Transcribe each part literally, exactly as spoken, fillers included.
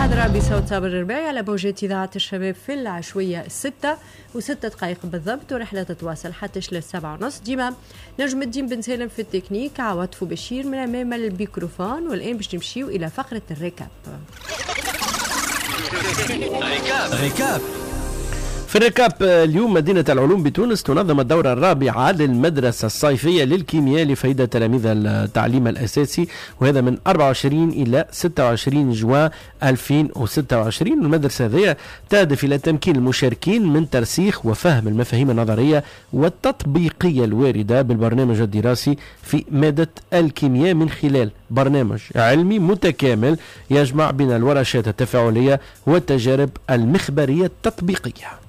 محاضرة بصوت صابر الرباعي على موجات إذاعة الشباب في العشوية الستة وستة دقائق بالضبط، ورحلة تتواصل حتى للسبعة ونص. ديما نجم الدين بن سالم في التكنيك، عواطف بشير من أمام الميكروفون. والآن باش نمشيو إلى فقرة الريكاب. ريكاب ريكاب في الريكاب اليوم مدينة العلوم بتونس تنظم الدورة الرابعة للمدرسة الصيفية للكيمياء لفائدة تلاميذ التعليم الأساسي، وهذا من أربعة وعشرين إلى ستة وعشرين جوان ألفين وستة وعشرين. المدرسة هذه تهدف إلى تمكين المشاركين من ترسيخ وفهم المفاهيم النظرية والتطبيقية الواردة بالبرنامج الدراسي في مادة الكيمياء من خلال برنامج علمي متكامل يجمع بين الورشات التفاعلية والتجارب المخبرية التطبيقية.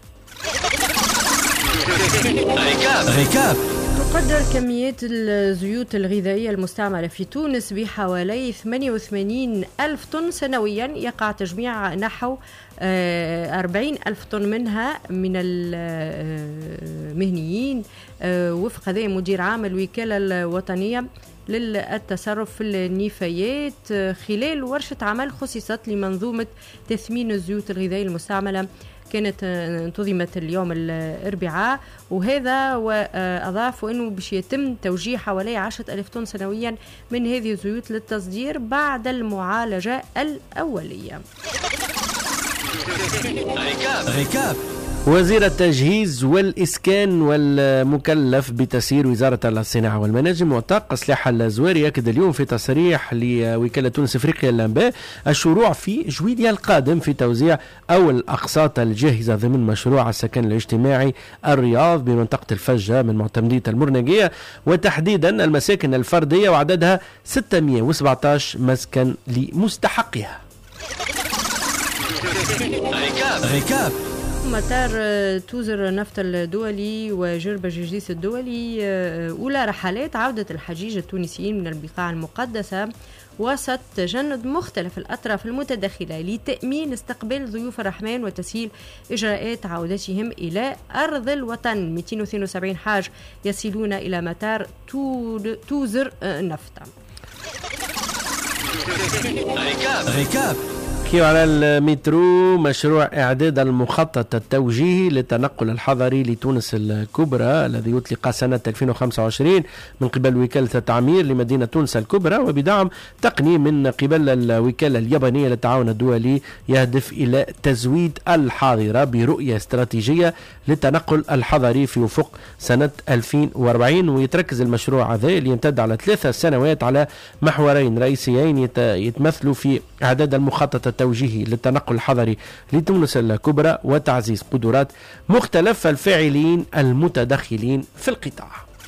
ريكاب. تقدر كميات الزيوت الغذائية المستعملة في تونس بحوالي ثمانية وثمانين ألف طن سنويا، يقع تجميع نحو أربعين ألف طن منها من المهنيين. وفق هذا مدير عام الوكالة الوطنية للتصرف في النفايات خلال ورشة عمل خصصت لمنظومة تثمين الزيوت الغذائية المستعملة، كانت انتظمت اليوم الأربعاء. وهذا وأضاف أنه باش يتم توجيه حوالي عشرة ألف طن سنويا من هذه الزيوت للتصدير بعد المعالجة الأولية. ريكاب. وزير التجهيز والإسكان والمكلف بتسيير وزارة الصناعة والمناجم والطاقة سلاح الزواري يأكد اليوم في تصريح لوكالة تونس إفريقيا الأنباء الشروع في جويليا القادم في توزيع أول الأقساط الجاهزة ضمن مشروع السكن الاجتماعي الرياض بمنطقة الفجة من معتمدية المرنقية، وتحديدا المساكن الفردية وعددها ستمائة وسبعة عشر مسكن لمستحقها. ريكاب. مطار توزر نفط الدولي وجربة جرجيس الدولي أولى رحلات عودة الحجيج التونسيين من البقاع المقدسة وسط تجند مختلف الأطراف المتداخلة لتأمين استقبال ضيوف الرحمن وتسهيل إجراءات عودتهم إلى أرض الوطن. مئتين واثنين وسبعين حاج يصلون إلى مطار توزر نفط. ريكاب. على المترو مشروع إعداد المخطط التوجيهي للتنقل الحضري لتونس الكبرى الذي يطلق سنة ألفين وخمسة وعشرين من قبل وكالة التعمير لمدينة تونس الكبرى وبدعم تقني من قبل الوكالة اليابانية للتعاون الدولي، يهدف إلى تزويد الحاضرة برؤية استراتيجية للتنقل الحضري في أفق سنة ألفين وأربعين. ويتركز المشروع هذا اللي يمتد على ثلاثة سنوات على محورين رئيسيين يتمثلوا في إعداد المخطط التوجيهي للتنقل الحضري لتونس الكبرى وتعزيز قدرات مختلف الفاعلين المتدخلين في القطاع.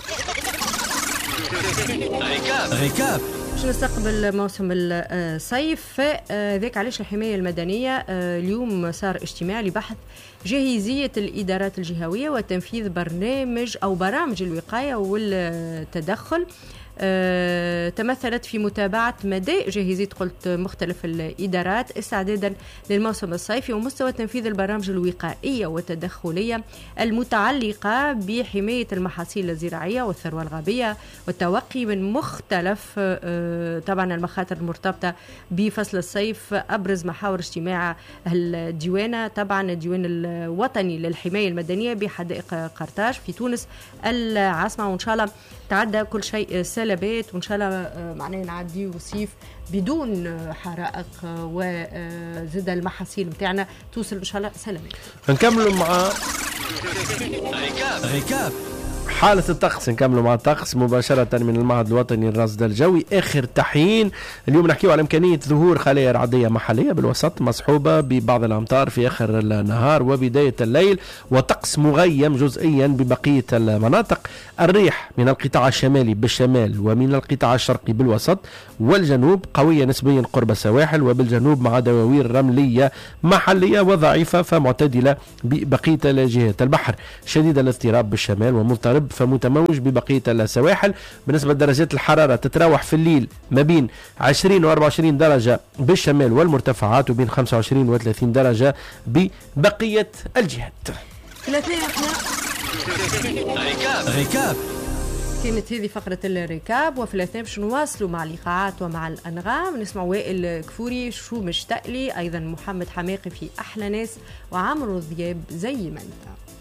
ريكاب. باش نستقبل موسم الصيف، ذاك علاش الحماية المدنية اليوم صار اجتماع لبحث جاهزية الإدارات الجهوية وتنفيذ برنامج أو برامج الوقاية والتدخل. أه تمثلت في متابعة مدى جاهزية قلت مختلف الإدارات استعدادا للموسم الصيفي ومستوى تنفيذ البرامج الوقائية والتدخلية المتعلقة بحماية المحاصيل الزراعية والثروة الغابية والتوقي من مختلف أه طبعا المخاطر المرتبطة بفصل الصيف. أبرز محاور اجتماع الديوانة طبعا الديوان الوطني للحماية المدنية بحدائق قرطاج في تونس العاصمة، وإن شاء الله تعدى كل شيء سلبات وإن شاء الله معناه نعدي وصيف بدون حرائق وزد المحاصيل متاعنا توصل إن شاء الله سلامات. نكملوا مع ريكاب. حالة الطقس، نكملوا مع الطقس مباشرة من المعهد الوطني للرصد الجوي. آخر تحيين اليوم نحكيو على إمكانية ظهور خلايا رعدية محلية بالوسط مصحوبة ببعض الأمطار في آخر النهار وبداية الليل، وطقس مغيم جزئيا ببقية المناطق. الريح من القطاع الشمالي بالشمال ومن القطاع الشرقي بالوسط والجنوب قوية نسبيا قرب السواحل، وبالجنوب مع دواوير رملية محلية وضعيفة فمعتدلة ببقية الجهات. البحر شديد الاضطراب بالشمال ومضطرب فمتموج ببقية السواحل. بالنسبة لدرجات الحرارة تتراوح في الليل ما بين عشرين و أربعة وعشرين درجة بالشمال والمرتفعات وبين خمسة وعشرين و ثلاثين درجة ببقية الجهات. ريكاب. ريكاب. كانت هذه فقرة الركاب، وفي الأثناء باش نواصلوا مع الإيقاعات ومع الأنغام. نسمع وائل كفوري شو مشتاق لي، أيضا محمد حماقي في أحلى ناس، وعمرو ذياب زي ما انت.